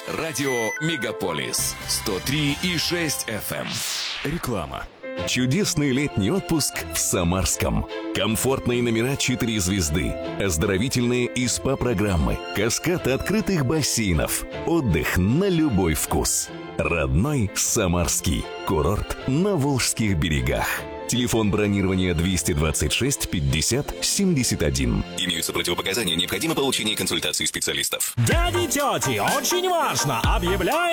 Радио Мегаполис 103,6 FM. Реклама. Чудесный летний отпуск в Самарском. Комфортные номера 4 звезды, оздоровительные и СПА-программы, каскад открытых бассейнов, отдых на любой вкус. Родной Самарский. Курорт на Волжских берегах. Телефон бронирования 226 50 71. Имеются противопоказания, необходимо получение консультации специалистов. Дяди, тети, очень важно! Объявляем